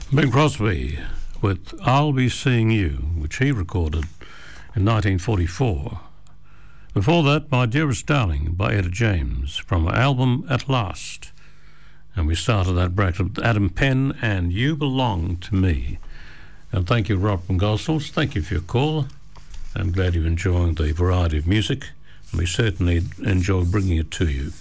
Bing Crosby with I'll Be Seeing You, which he recorded in 1944. Before that, My Dearest Darling by Etta James from her album At Last. And we started that bracket with Adam Penn and You Belong to Me. And thank you, Rob from Gospels. Thank you for your call. I'm glad you're enjoying the variety of music, and we certainly enjoy bringing it to you.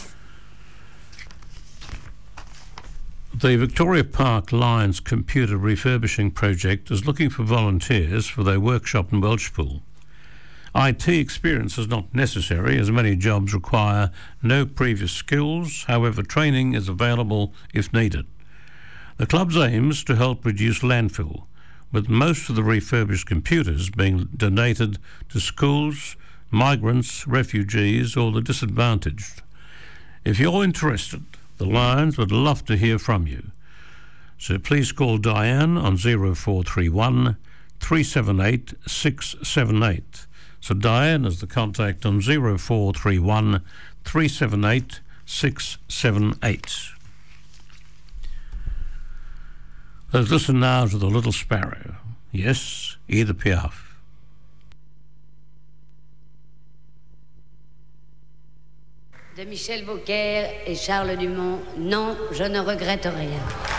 The Victoria Park Lions Computer Refurbishing Project is looking for volunteers for their workshop in Welshpool. IT experience is not necessary, as many jobs require no previous skills. However, training is available if needed. The club's aim is to help reduce landfill, with most of the refurbished computers being donated to schools, migrants, refugees, or the disadvantaged. If you're interested, the Lions would love to hear from you. So please call Diane on 0431 378 678. So Diane is the contact on 0431 378 678. Let's listen now to The Little Sparrow. Yes, Edith Piaf. De Michel Beaucaire et Charles Dumont, non, je ne regrette rien.